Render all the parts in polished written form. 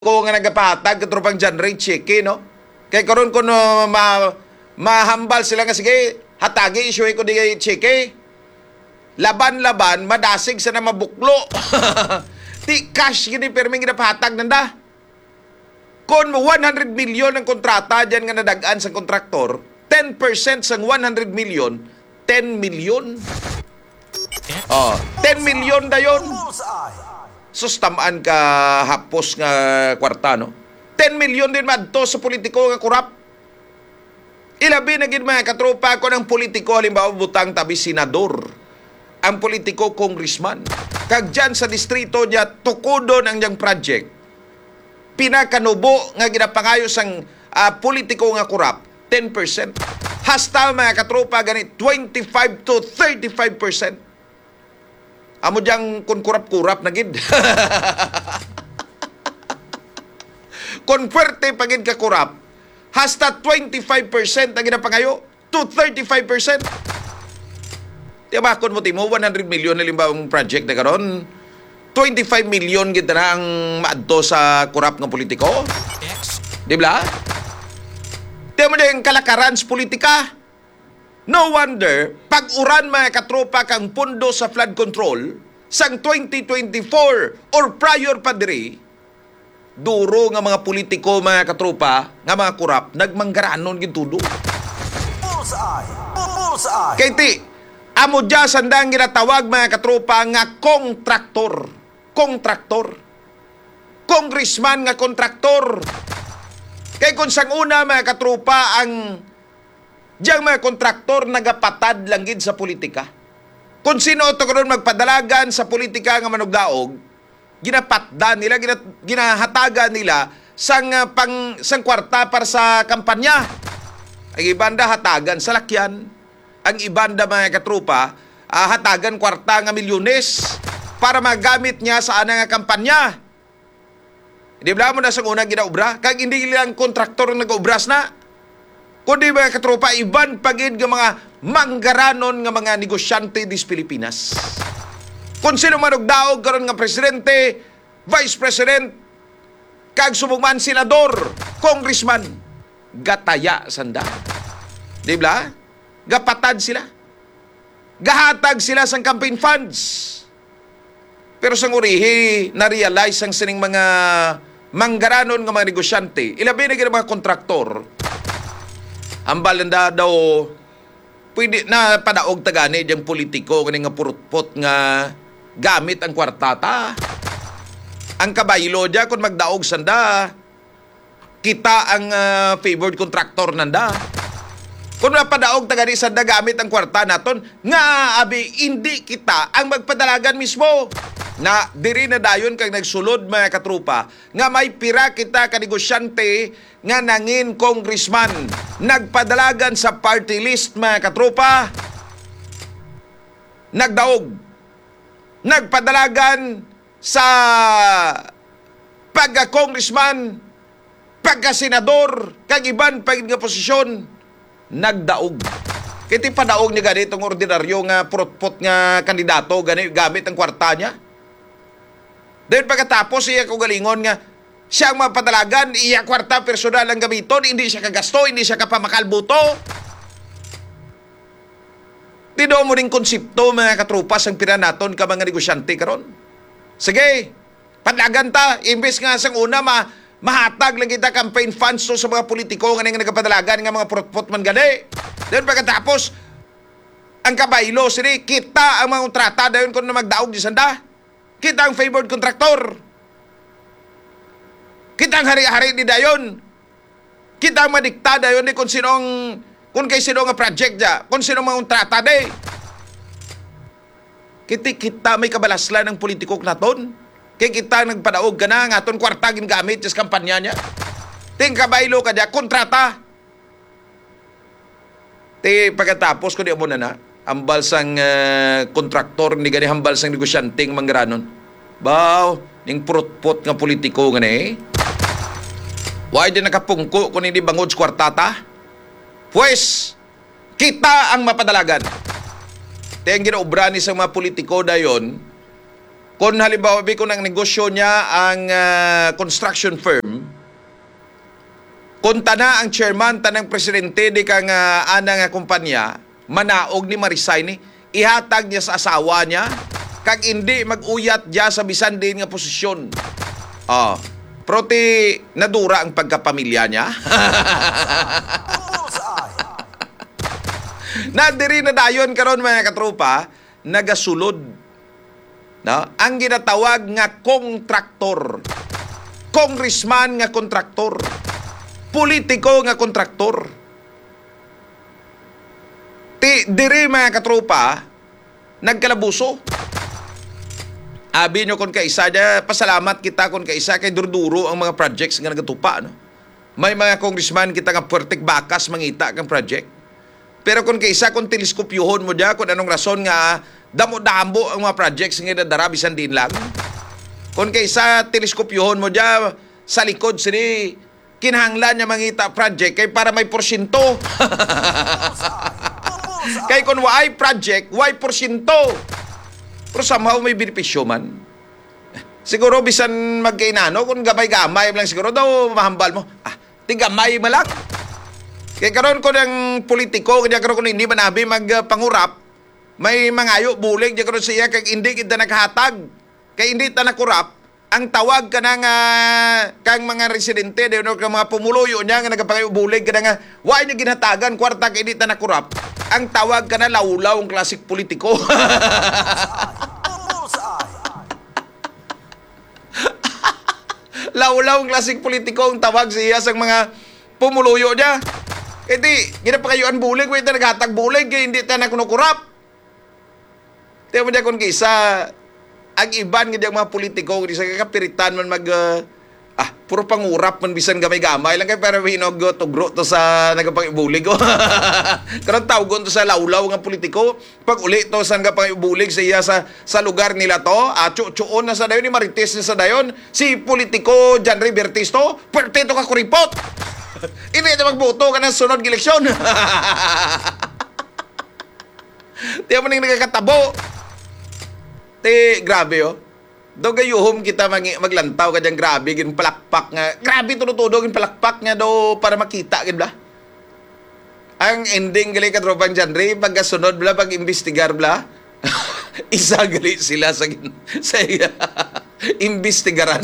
ko nga nagapahatag katropang John Ray Chiki, no? Kay karon ko no, mahambal sila nga, sige, hatagi, isuhin ko di kay Chiki. Laban-laban, madasig sa na mabuklo. Ti cash gini perming ginapahatag nanda. Kung 100 million ang kontrata dyan nga nadagaan sa kontraktor, 10% sang 100 million, 10 million. 10 million dayon. Sustamaan ka hapos nga kwarta, no? 10 million din madto sa politiko nga kurap. Ilabi na gid mga katropa ko ng politiko, halimbawa butang tabi senador, ang politiko congressman. Kag dyan sa distrito niya, tukudon ang diyang project. Pinakanubo nga ginapangayos ang politiko nga kurap, 10%. Hasta mga katropa ganit, 25 to 35%. Amo diyang kun kurap-kurap na gid. Kung puwerte pagid ka kurap, hasta 25% ang ginapangayo to 35%. Diba, kung mo timo, 100 million na limbawang project na karon, 25 million gid na ang maadto sa kurap ng politiko. Diba? Diba mo na yung kalakaran sa politika? No wonder, pag-uran mga katropa kang pundo sa flood control, sang 2024 or prior pa diri, duro nga mga politiko mga katropa, nga mga kurap, nagmanggaranon gintudo. Kaya ti, amo dya sandang ginatawag mga katropa nga kontraktor. Kontraktor. Congressman nga kontraktor. Kaya kung sang una mga katropa ang diyang mga kontraktor nagapatad lang gid sa politika. Kung sino ito karon magpadalagan sa politika nga manugdaog, ginapatdan nila, ginahatagan nila sang kwarta para sa kampanya. Ang ibanda hatagan sa lakyan, ang ibanda mga katrupa hatagan kwarta nga milyones para magamit niya sa ana nga kampanya. Hindi ba mo na sa unang ginaubra? Kag hindi lang kontraktor nag-ubras na. Kundi mga katropa, iban pagid nga mga manggaranon nga mga negosyante dis Pilipinas. Kung sino manugdaog karon nga presidente, vice president, kag sumugman senador, congressman, gataya sanda. Di ba? Gapatad sila. Gahatag sila sang campaign funds. Pero sang urihi, na-realize ang sining mga manggaranon nga mga negosyante, ilabi na mga kontraktor, ang balanda daw pwede na padaog tagani diyang politiko kani nga purutpot nga gamit ang kwartata. Ang kabaylo diya kung magdaog sanda, kita ang favored contractor nanda. Kung mapadaog tagani sanda gamit ang kwarta naton, nga abi hindi kita ang magpadalagan mismo. Na diri na dayon kag nagsulod mga katrupa nga may pira kita ka negosyante nga nangin congressman nagpadalagan sa party list mga katrupa, nagdaog nagpadalagan sa pagka-congressman, pagka-senador, kag iban pag nga posisyon, nagdaog. Kiti padaog niya ganitong ordinaryo nga purot-pot nga kandidato gani gamit ang kwarta niya. Dahil pagkatapos iya ko galingon nga siyang mapadalagan, iya kwarta personal ang gamiton, hindi siya kagasto, hindi siya kapamakalbuto. Tido mo rin konsepto mga katrupas ang piranaton ka mga negosyante karon. Sige, padalagan ta, imbes nga sang una mahatag lang kita campaign funds so sa mga politiko nga nagapadalagan nga mga purot-pot man gani. Dahil pagkatapos, ang kabaylo, sini, kita ang mga kontrata dayon kung na magdaog di sanda. Kita ang favored contractor. Kita ang hari-hari di dayon. Kita ang madikta dayon ni kung kay sino nga project dya, kung sino mga kontrata de. Kita may kabalaslan ng politikok naton. Kaya kita nagpadaog ka na, nga ton kwarta gingamit sa kampanya niya. Ting kabaylo ka dya, kontrata. Pagkatapos ko di mo na, hambal sang kontraktor, ni gani hambal sang negosyanteng manggaranon. Baw, ning purot-pot nga politiko nga ni. Why din nakapungko kung hindi bangod sa kwartata? Pues, kita ang mapadalagan. Tiyang ginaobra ni sa mga politiko dayon, Kung halimbawa, kung ang negosyo niya ang construction firm, kung tana ang chairman, tanang presidente di kang anang kumpanya, manaog ni ma-resign ni, ihatag niya sa asawa niya, kag hindi mag-uyat diya sa bisan din nga posisyon. Proti nadura ang pagkapamilya niya. Nadiri na dayon karon mga katropa, nagasulod. No? Ang ginatawag nga kontraktor. Congressman nga kontraktor. Politiko nga kontraktor. Diri mga katropa, nagkalabuso. Abi nyo kung kaisa niya, pasalamat kita kung kaisa kay durduro ang mga projects nga nagatupa. No? May mga congressman kita nga puwertek bakas mangita kang project. Pero kung kaisa, kung teleskopyohon mo diya, kung anong rason nga damo-damo ang mga projects nga nadarabisan din lang. Kung kaisa, teleskopyohon mo diya, sa likod sini, kinahanglan niya mangita project kay para may porsyento. Kay kung why project, why porsyento? Pero somehow may benepisyo man. Siguro bisan magkainano, kung gamay-gamay lang siguro daw mahambal mo. Tigamay mo lang. Kaya karon ko ng politiko, kaya karon ko hindi manabi magpangurap, may mangayo, bulig, kaya karon siya, kaya hindi kita naghatag. Kaya hindi ta nakurap, ang tawag ka ng kang mga residente, kang mga pumuluyo niya, nga nagpapangayo, bulig, ka nga, why niya ginatagan, kwarta, kaya hindi ta nakurap, ang tawag ka na laulaw, ang klasik politiko. Laulaw, ang klasik politiko, ang tawag siya sa mga pumuluyo niya. Hindi, ginapakayuan bulig, wait na naghatag bulig, hindi tayo nakunukurap. Tiyo mo niya kung kisa, ang iban nga mga politiko, hindi sa kakapiritan man puro pangurap man bisan gamay-gamay lang kayo, pero hinog-tugro to sa nagapang-ibulig. Karang tawgon to sa laulaw nga politiko, pag uli to sa nagapang-ibulig sa iya sa lugar nila to, tsuon na sa dayon, ni Marites na sa dayon, si politiko John Ray Bertisto, pwerte to ka kuripot. Hindi na magboto ka ng sunod eleksyon. Tiyan mo nang nagkakatabo. Grabe daw gayuhom kita maglantaw ka dyan, grabe, gin palakpak nga. Grabe tunutudo, gin palakpak nga daw para makita, gin bla. Ang ending gali katropang dyan, Ray, pagkasunod bla, pag-imbestigar bla, isa gali sila sa imbestigaran.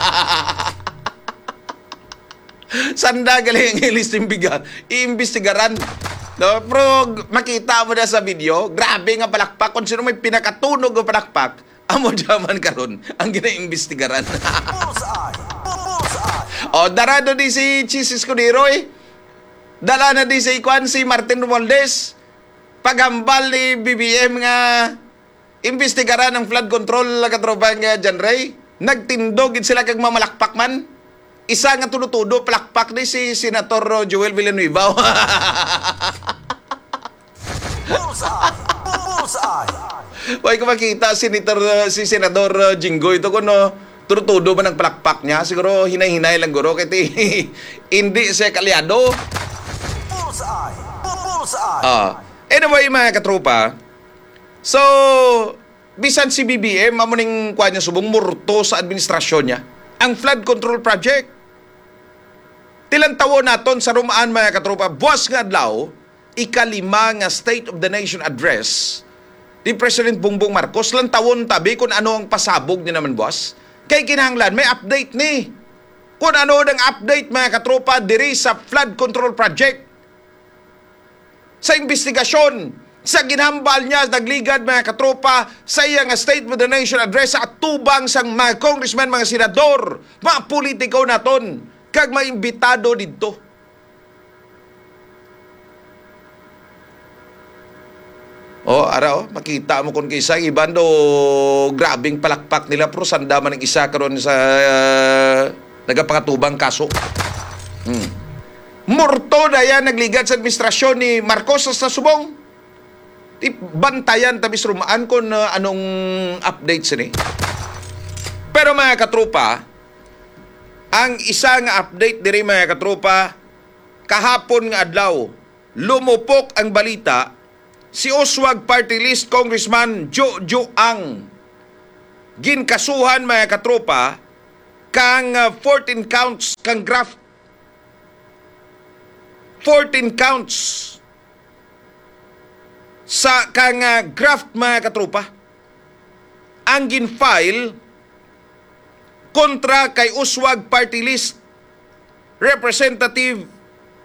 Sanda galing ang ilisting biga, iimbestigaran. No? Pero makita mo na sa video, grabe nga palakpak. Kung sino may pinakatunog ng palakpak, amo jaman karon ang ginaimbestigaran. Darado di si Chisis Cudero Dala na di si Martin Romualdez. Paghambal ni BBM nga imbestigaran ng flood control katropang John Ray. Nagtindog sila kag mamalakpak man. Isa nga tunutudo, palakpak ni si Senator Joel Villanueva. Huwag ko makita si Senador Jinggoy ito kung tunutudo ba ng palakpak niya. Siguro hinay-hinay lang guro. Kaya hindi siya kalyado. Anyway mga katropa, so bisan si BBM, mamuning kwa niya subong murto sa administrasyon niya. Ang flood control project. Tilang tawo naton sa rumaan mga katropa, buwas nga adlaw, ikalima nga State of the Nation Address ni President Bongbong Marcos, lang tawon tabi kung ano ang pasabog ni naman buwas. Kay kinahanglan, may update ni. Kung ano ang update mga katropa diri sa flood control project. Sa investigasyon, sa ginhambal niya, nagligad mga katropa sa iya nga State of the Nation Address sa atubang sang mga congressman, mga senador, mga politiko naton, kag maimbitado dito. Makita mo kung kisa iban do grabing palakpak nila pero sanda man ang isa karon sa nagapangatubang kaso. Morto na yan nagligad sa administrasyon ni Marcos sa subong. Bantayan tabis rumaan kung anong updates ni. Pero mga katropa, ang isa nga update diri mga katropa, kahapon nga adlaw, lumupok ang balita, si Oswag Party List Congressman Jojo Ang ginkasuhan mga katropa kang 14 counts kang graft. 14 counts sa kang graft mga katropa ang ginfile kontra kay Uswag Party List Representative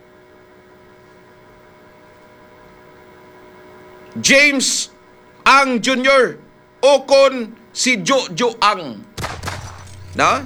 James Ang Jr. o kon si Jojo Ang. Na?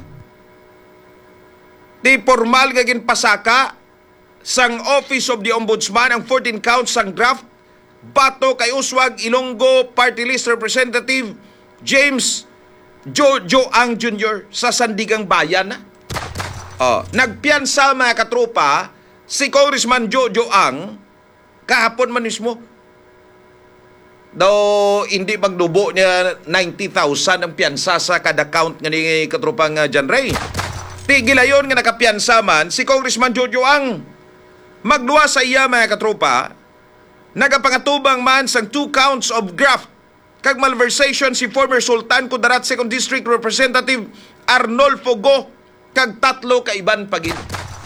Di formal nga ginpasaka sang Office of the Ombudsman ang 14 counts sang draft bato kay Uswag Ilonggo Party List Representative James Jojo Ang Jr. sa Sandigang Bayan. Nagpiyansa mga katropa si Congressman Jojo Ang kahapon man mismo. Daw hindi magdubo niya 90,000 ang piyansa sa kada count nga ni katropang John Ray. Tigilayon nga nakapiyansa man si Congressman Jojo Ang. Magluwa sa iya mga katropa, nagapangatubang man sang 2 counts of graft kag malversation si former Sultan Kudarat 2nd District Representative Arnolfo Go kag 3 kaiban pagid.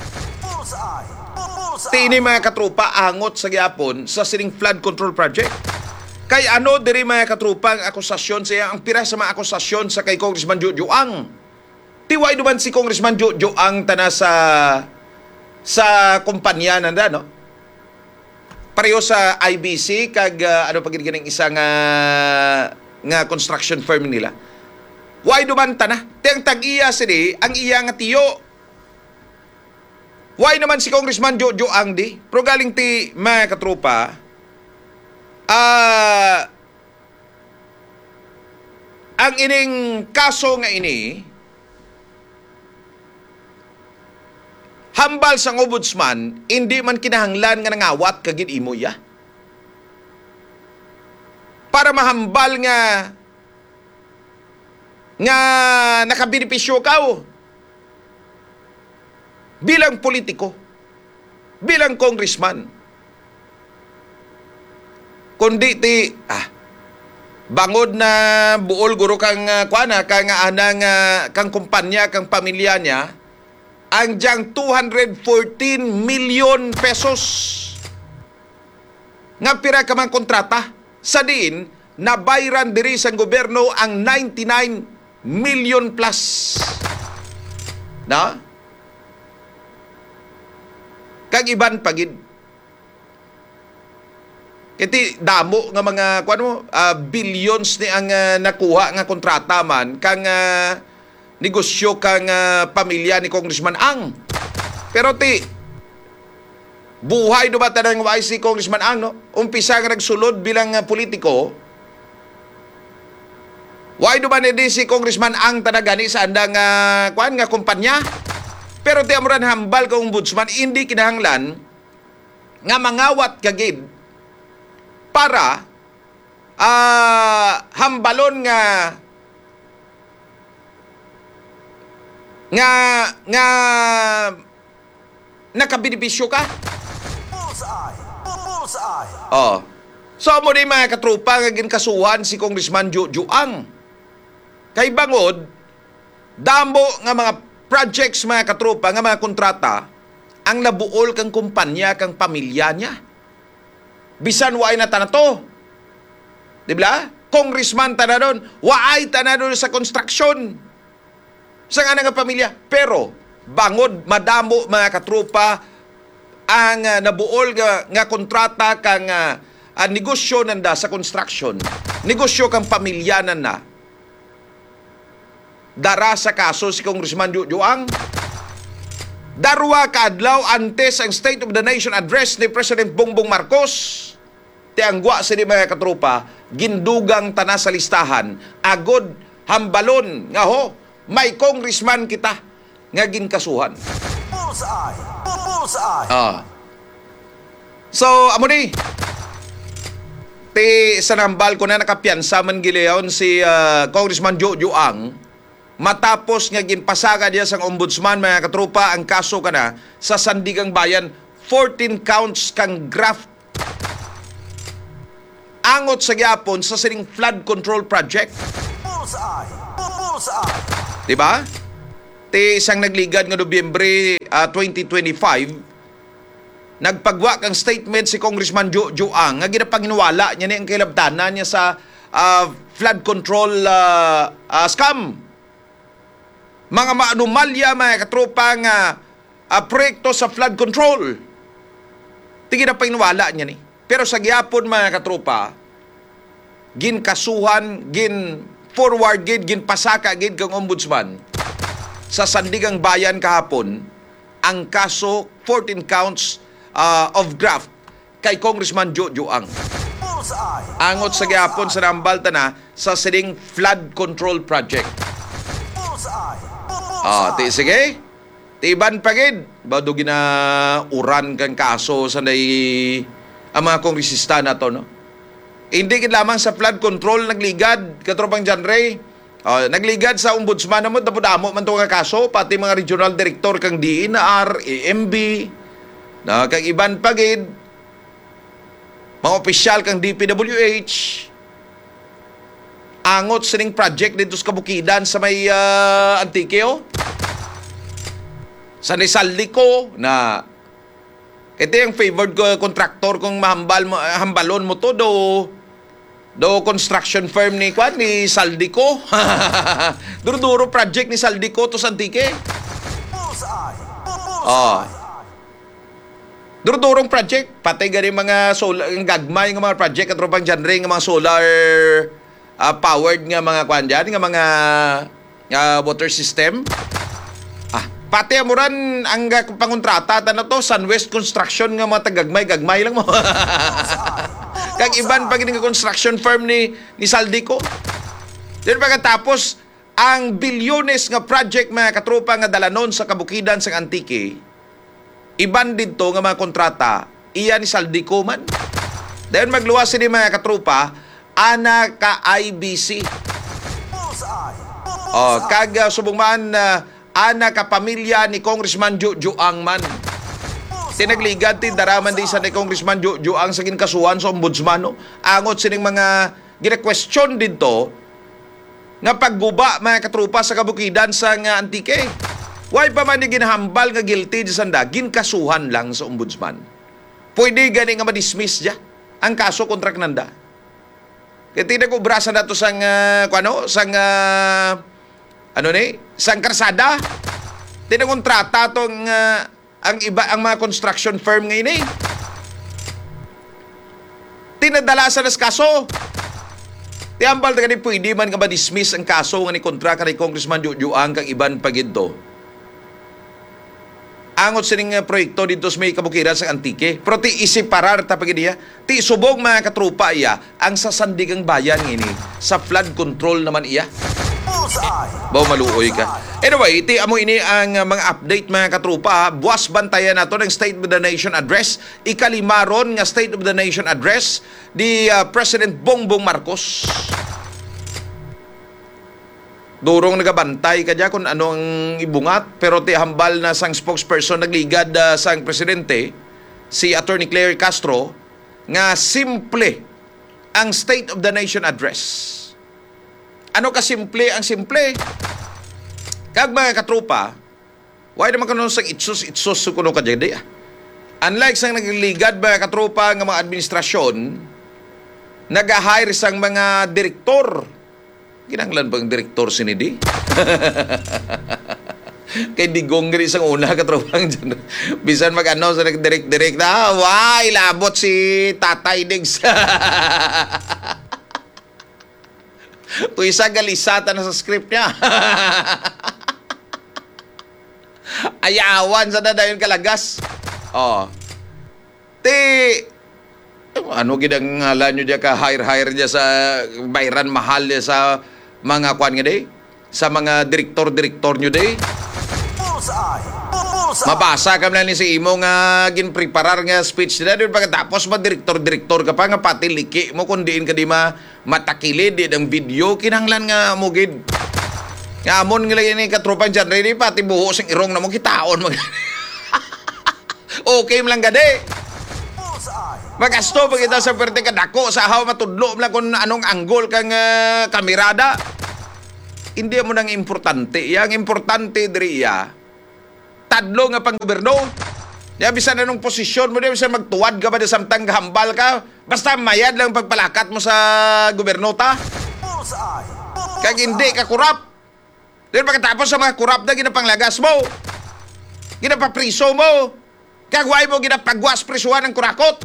Tini mga katropa angot sa gyapon sa sining flood control project. Kay ano diri mga katropa ang akusasyon siya ang pira sa mga akusasyon sa kay Congressman Jojo Ang. Tiway duman si Congressman Jojo Ang tana sa kumpanya nanda no. Pareho sa IBC kag ano pagid ganing isa nga construction firm nila. Why duman tana? Tiyang tag-iya sini ang iya nga tiyo. Why naman si Congressman Jojo Ang di? Pero galing ti mga katropa ang ining kaso nga ini hambal sang ombudsman hindi man kinahanglan nga nangawat kagid imo ya para mahambal nga nakabenepisyo ka bilang politiko, bilang congressman. Kundi ti bangod na buol guro kang anang kang kumpanya kang pamilya niya ang diyang 214 million pesos nga pira ka man kontrata sa diin nabayran diri sa gobyerno ang 99 million plus na kag iban pagid. Iti damo nga mga billions ni ang nakuha nga kontrata man kang negosyo kang pamilya ni Congressman Ang. Pero ti buhay do ba tanang wa si Congressman Ang no? Umpisa nga nagsulod bilang politiko. Why do ba ni si Congressman Ang tanagani sa andang nga kumpanya? Pero ti amuran hambal ka ombudsman hindi kinahanglan nga mangawat kagid para hambalon nga nakabenepisyo ka. So mo ni mga katropa nga ginkasuhan si Congressman Jojo Ang. Kay bangod damo nga mga projects mga katropa nga mga kontrata ang nabuol kang kumpanya kang pamilya niya. Bisan waay na tanato. Di ba? Congressman tanadon, waay tanadon sa construction. Sa nga nga pamilya. Pero, bangod, madamo mga katropa ang nabuol nga kontrata kang negosyo nanda sa construction. Negosyo kang pamilya na. Dara sa kaso si Congressman Jojo Ang. Darwa kaadlaw antes ang State of the Nation address ni President Bongbong Marcos. Tiangwa sa di mga katropa, gindugang tana sa listahan, agod hambalon nga ho, may congressman kita nga ginkasuhan. So, amo ni, sa nambal ko na nakapiyansa man gileon si Congressman Jojo Ang, matapos nga ginpasaga diya sang ombudsman mga katropa ang kaso kana sa Sandigang Bayan 14 counts kang graft angot sa gyapon sa sining flood control project. Diba? Ti isang nagligad nga Nobyembre 2025, nagpagwa kang statement si Congressman Joe Ang nga ginapanginwala niya ni ang kilabtanan niya sa flood control scam. Mga maanumalya, mga katropa nga proyekto sa flood control. Ti ginapanginwala niya ni. Pero sa gyapon, mga katropa, ginkasuhan, gin forward gid, gin pasaka gid kang ombudsman sa Sandigang Bayan kahapon ang kaso 14 counts of graft kay Congressman Joe Ang. Angot sa gyapon sa rambalta na sa sining flood control project. Sige. Tiban pagid. Bado ginauran kang kaso sa ang mga kongresista na to, no? Hindi gid lamang sa flood control nagligad, katropang John Ray. Nagligad sa ombudsman mo, damo man to nga kaso, pati mga regional director kang DNR, AMB, na kang iban pagid, mga opisyal kang DPWH, angot sining project dito sa kabukidan sa may Antikeo, sa Nisaldico, na ito yung favored contractor kung hambalon mo to do construction firm ni Saldico. Duro-duro project ni Saldico to Santique. Duro-durong project. Pati gani mga solar, gagmay ng mga project at ropang genre ng mga solar powered nga mga nga mga water system. Pati amuran ang pangontrata na to, Sunwest Construction nga mga tagagmay lang mo. Kag iban pag nga construction firm ni Saldico. Then pagkatapos, ang bilyones nga project mga katropa nga dalanon sa kabukidan sa Antique, iban dito nga mga kontrata, iya ni Saldico man. Then magluwas ni mga katropa, ana ka IBC. Kag subong man ana ka pamilya ni Congressman Joe Ang man. Tinagligad ti daraman di sa ni Congressman Joe Ang sa ginkasuhan sa ombudsman, no? Angot sining mga gina-question dito nga pagguba mga katrupa sa kabukidan sa nga Antique. Why pa man ni ginahambal nga guilty di sanda, ginkasuhan lang sa ombudsman. Pwede gani nga ma-dismiss dia ang kaso kontra kananda. Kaya tinag-ubrasa na to sang sang karsada. Tinangontrata tong ang mga construction firm ngayon eh. Tinadalasan nas kaso. Tiambal na gani pwede man nga ma-dismiss ang kaso nga ni kontra ka ni Congressman Joe Ang kang iban pagidto. Angot sining proyekto dito sa may kabukiran sa Antique. Pero ti isiparar tapag niya, ti subog mga katrupa iya ang sasandigang bayan ini sa flood control naman iya. Baw maluoy ka. Anyway, iti amo ini ang mga update mga katrupa. Buwas bantayan nato ng State of the Nation Address. Ikalimaron nga State of the Nation Address di President Bongbong Marcos. Durong nagabantay ka dyan kung ano ang ibungat. Pero ti hambal na sang spokesperson nagligad sang presidente, si Attorney Claire Castro, nga simple ang State of the Nation Address. Ano ka simple? Ang simple, kag mga katrupa, why naman kanon sang itsos kuno ka dyan. Unlike sang nagligad mga katrupa ng mga administrasyon, nag-hire sang mga direktor. Ginanglan bang direktor sinidi? Kay digong gani sang una katropang dyan. Bisan mag-ano sa nag-direct na, why, labot si Tatay Diggs. Tuisa galisata na sa script niya. Ayawan sa dadayon kalagas. Ano gidang ngalan nyo diya ka hire diya sa bayran mahal diya sa mga kwan nga day? Sa mga direktor nyo day? Mabasa ka na ni si Imo nga ginpreparar nga speech nila. Doon pagkatapos direktor ka pa nga pati liki mo kung diin ka di matakilid di ang video. Kinanglan nga mo gid. Nga amon nga lagi ni katropang dyan rin pati buhos ang irong na mo kitaon. Okay lang gade. Magasto pag ito sa perte kadako sa haw matudlo lang kung anong anggol kang kamerada. hindi mo nang importante. Yang importante diri iya, tadlo nga panggoberno. Di bisan na nung posisyon mo, di bisan magtuwad ka ba di samtang hambal ka, basta mayad lang pagpalakat mo sa goberno ta. Kag hindi ka kurap. Di pagkatapos sa mga kurap na ginapanglagas mo, ginapapriso mo, kagway mo ginapagwas prisuhan ng kurakot.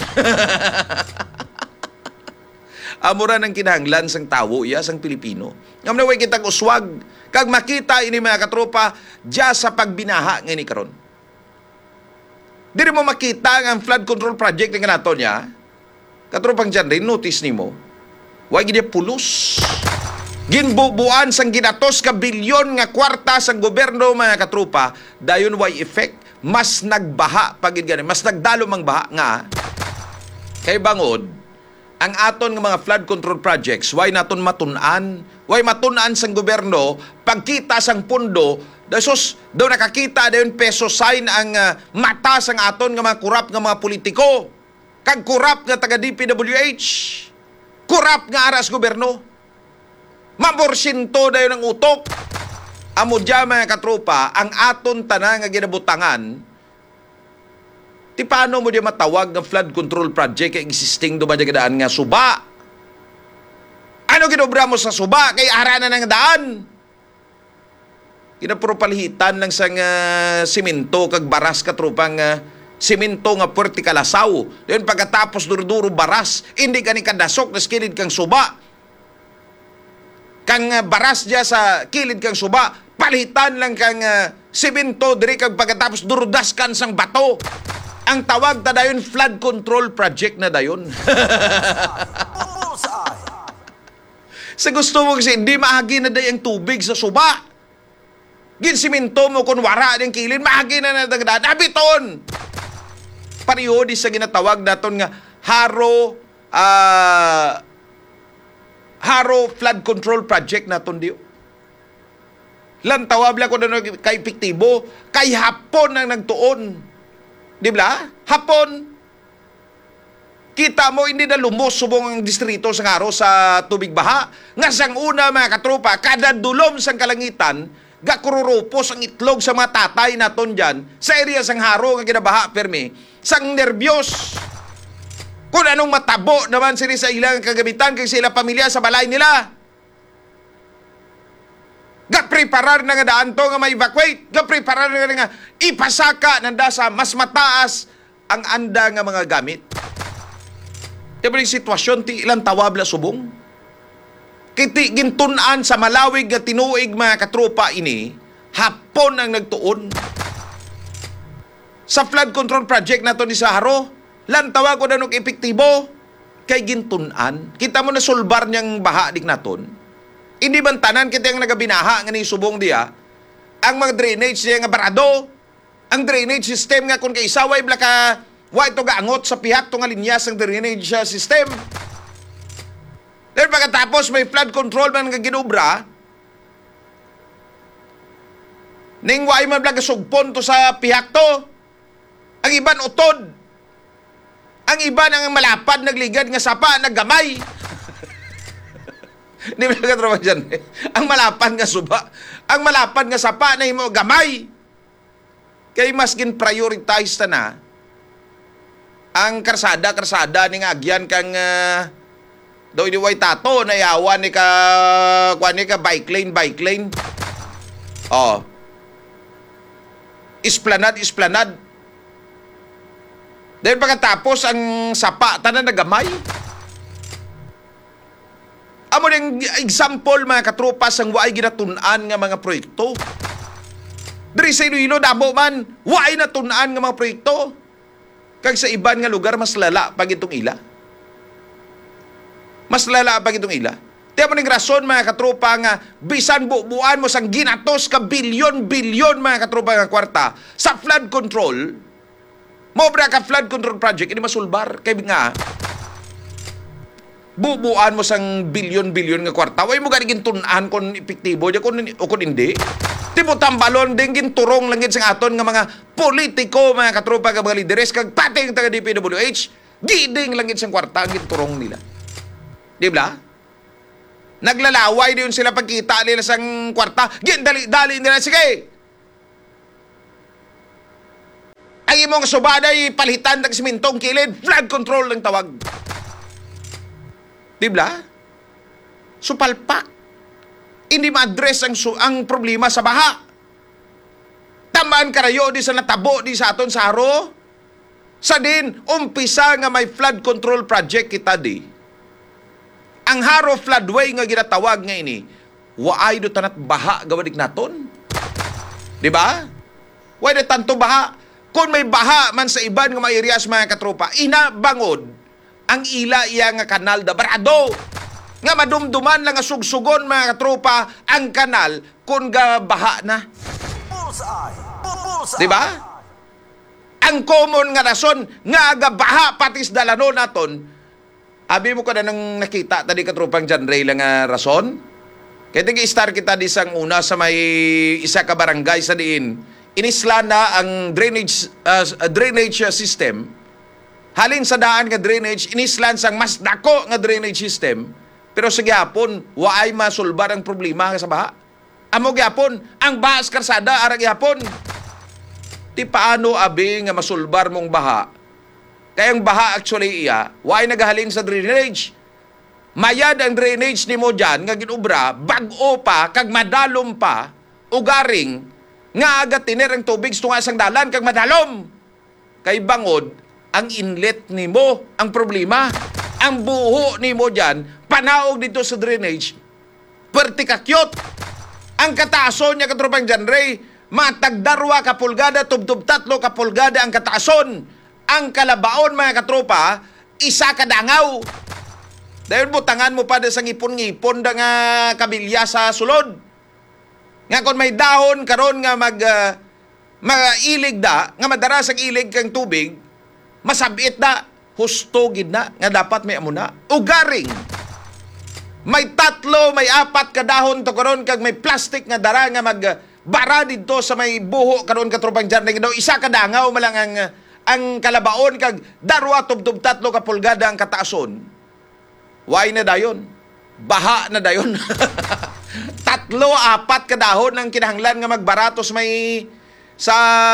Amura ng kinahanglan sang tawo iya sang Pilipino. Ngam na way kitang uswag kag makita ini mga katropa diya sa pagbinaha ngani karon. Diri mo makita ang flood control project nga nato niya. Katropang dyan rin, notice nimo. Way gid pulos. Ginbubuan sang ginatos ka bilyon nga kwarta sang gobyerno mga katropa, dayon way effect, mas nagbaha pagid gani, mas nagdalo mang baha nga. Kay bangod ang aton nga mga flood control projects, way naton matun-an, way matun-an sang gobyerno, pagkita sang pundo, dasos daw nakakita dayon peso sign ang mata sang aton nga mga kurap nga mga politiko, kag kurap nga taga DPWH, kurap nga aras gobyerno. Maborsinto dayon ang utok. Amo diya mga katropa, ang aton tanan nga ginabutangan, ti paano mo diya matawag ng flood control project kay existing do ba diya daan nga suba? Ano ginobra mo sa suba kay ara na ng daan? Kinapuro palihitan lang sang simento kag baras katropang simento nga puerti kalasaw. Diyon pagkatapos duro-duro baras, hindi ka ni kadasok na kilid kang suba. Kang baras diya sa kilid kang suba, palihitan lang kang simento diri kag pagkatapos durudaskan sang bato. Ang tawag ta dayon flood control project na dayon. Sa gusto mo kasi hindi maagi na dayon ang tubig sa suba. Ginsiminto mo kung wara ng kilid, maagi na nadagdaan. Abiton! Periodi sa ginatawag naton nga Haro flood control project naton diyo. Lantawab lang ko na kay epektibo, kay hapon ang nagtuon. Di ba? Hapon. Kita mo, hindi na lumos subong ang distrito sa ngaro sa tubig baha. Nga sang una mga katropa, kada dulom sang kalangitan, gakururupos ang itlog sa mga tatay naton dyan, sa area sang haro nga ginabaha, permi, sang nervyos. Kung anong matabo naman sila sa ilang kagamitan kay sila pamilya sa balay nila. Ga-preparar na nga daan to nga ma-evacuate. Ga-preparar na nga ipasaka nanda sa mas mataas ang anda nga mga gamit. Diba yung sitwasyon ti ilang tawabla subong? Kiti gintunan sa malawig nga tinuig mga katropa ini, hapon ang nagtuon. Sa flood control project nato ni Saharo, lantawa ko na nung epektibo kay gintunan. Kita mo na sulbar niyang baha dik naton. Hindi man tanan kita yung nagabinaha nga ni subong diya, ang mga drainage niya nga barado, ang drainage system nga kung kaisaway blaka, wa ito gaangot sa pihak to nga linyas ang drainage system. Dahil pagkatapos may flood control man nga ginubra, ning wa man blaga sugpon to sa pihak to, ang iban utod, ang iban ang malapad nagligad nga sapa naggamay. Di ba katropa dyan? Ang malapad nga suba, ang malapad nga sapa na himo gamay. Kay mas gin-prioritize ta na ang karsada ni nga agyan kang daw di way tato na yawan ni ka kuan ni ka bike lane. Oh. Esplanade. Dahil pagkatapos ang sapa tanan nagamay. Amo ning example mga katropa sang waay ginatun-an nga mga proyekto. Diri sa Iloilo dabo man, waay natun-an nga mga proyekto. Kag sa iban nga lugar mas lala pag itong ila. Mas lala pag itong ila. Tiyan mo ning rason mga katropa nga bisan buuan mo sang ginatos ka bilyon mga katropa nga kwarta sa flood control. Mobra ka flood control project ini masulbar kay nga bubuan mo sang bilyon nga kwarta. Way mo ganigin tun-an kung epektibo diya kung hindi. Tipo tambalon din ginturong lang sang aton nga mga politiko, mga katropa, mga lideres, kag pati ang taga DPWH, giding lang sang kwarta ang ginturong nila. Di ba? Naglalaway din sila pagkita nila sang kwarta. Dali nila, sige. Ang imong subaday palitan ng simintong kilid, flood control ng tawag. Dibla? Supalpak. Hindi ma-address ang problema sa baha. Tamaan karayo di sa natabo di sa aton sa haro. Sa din, umpisa nga may flood control project kita di. Ang haro floodway nga ginatawag nga ini, waay do tanat baha gawadik naton. Di ba? Waay do tanto baha. Kung may baha man sa iban nga mga areas mga katropa, inabangod ang ila iya nga kanal da barado. Nga madumduman lang nga sugsugon mga katropa ang kanal kung ga baha na. Di ba? Ang common nga rason nga ga baha patis dalano naton. Abi mo ka na nang nakita tadi katropang John Ray lang nga rason? Kaya tig-star kita di sang una sa may isa ka barangay sa diin. Inisla na ang drainage system. Halin sa daan nga drainage, inislan sang mas dako nga drainage system. Pero sa gyapon, waay masulbar ang problema nga sa baha. Amo gyapon, ang baha sa karsada ara gyapon. Ti paano abi nga masulbar mong baha? Kaya ang baha actually iya, waay nagahalin sa drainage. Mayad ang drainage ni mo dyan, nga ginubra, bag-o pa, kag madalom pa, ugaring, nga aga tiner ang tubig, tunga sang dalan, kag madalom. Kay bangod, ang inlet ni mo, ang problema. Ang buho ni mo dyan, panaog dito sa drainage, pertikakyot. Ang kataason niya katropang John Ray, matagdarwa kapulgada, tubtub-tatlo kapulgada ang kataason. Ang kalabaon mga katropa, isa kadangaw. Dahil butangan mo pa sa ngipon-ngipon da nga kabilya sa sulod. Nga kung may dahon karon nga mailig da, nga madaras ang ilig kang tubig, masabit da, husto gid na, nga dapat may amuna. Ugaring, may 3, may 4 ka dahon to karon kag may plastic nga dara nga magbara dito sa may buho karon katropang John Ray. Isa kadangaw malang ang kalabaon kag darwa tubtub-tatlo ka pulgada ang kataason. Why na dayon? Baha na dayon. 3, 4 ka dahon ang kinahanglan nga magbaratos may sa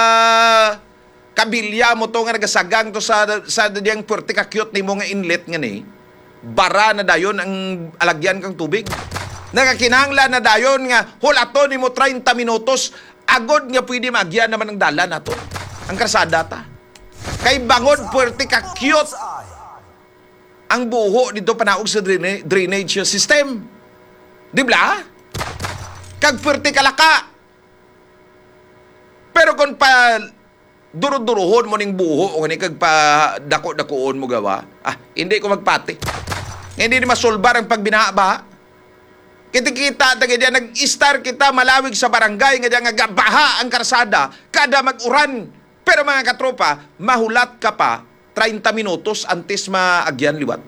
kabilya mo to nga nagasagang to sa diyang pertikakyot ni mo nga inlet nga ni. Bara na dayon ang alagyan kang tubig. Nagakinahanglan na dayon nga hulato ni mo 30 minutos agod nga pwede magyan naman ang dalan nato. Ang karsada ta. Kay bangod puwerte ka cute ang buho dito panaog sa drainage system. Di ba? Kag puwerte ka laka. Pero kung pa duro-duruhon mo ning buho o kag pa dako-dakoon mo gawa, hindi ko magpati. Hindi ni masolbar ang pagbinaha. Kita diyan nag-star kita malawig sa barangay nga diyan nga baha ang karsada kada mag-uran. Pero mga katropa, mahulat ka pa 30 minutos antes maagyan liwat.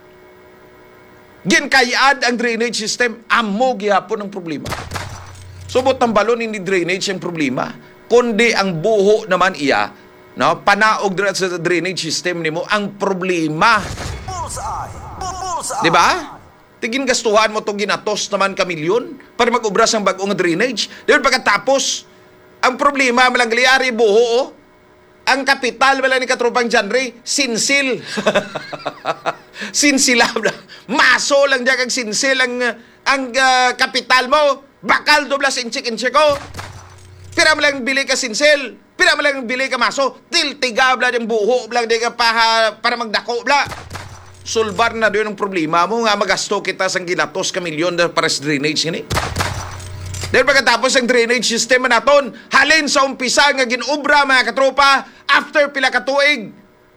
Ginkayad ang drainage system, amo gihapon ang problema. Subot ng balon hindi drainage ang problema, kundi ang buho naman iya, no, panaog sa drainage system nimo ang problema. Di ba? Tigin gastuhan mo itong ginatos naman ka milyon para mag-ubras ang bagong drainage. Dahil pagkatapos, ang problema malang gliari buho, ang kapital wala ni katropang John Ray, sinsil. Sinsilab na. Maso lang dyan kang sinsil ang kapital mo. Bakal doblas inchik ko. Pira mo lang bili ka sinsil. Pira mo lang bili ka maso. Tiltiga bla yung buho bla di ka para magdako bla. Sulbar na doon ang problema mo nga magasto kita sang ginatos ka milyon para sa drainage ini. Dahil pagkatapos ang drainage system naton, halin sa umpisa nga ginubra mga katropa, after pila ka tuig,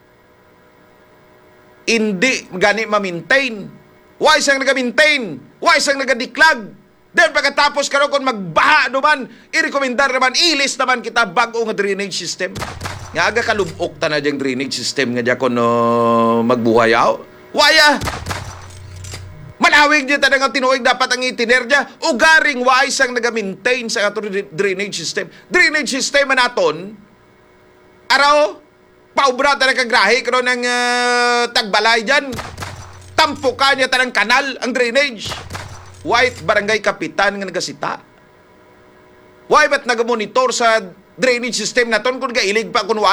hindi gani ma-maintain. Why sang naga-maintain? Why sang naga-declag? Dahil pagkatapos karon kung magbaha naman, i-rekomendar naman, ilis naman kita bago nga drainage system. Nga aga kalubok ta na diyang drainage system nga diya kung magbuhay ako. Why malawig niya talagang tinuig dapat ang itiner niya. Ugaring wais ang nag-maintain sa ato drainage system. Drainage system naton, araw, paubra talaga grahe karon ng tagbalay dyan. Tampukan niya talagang kanal ang drainage. white barangay kapitan nga nagasita. Why ba't nagamonitor sa drainage system naton kung gailig pa kung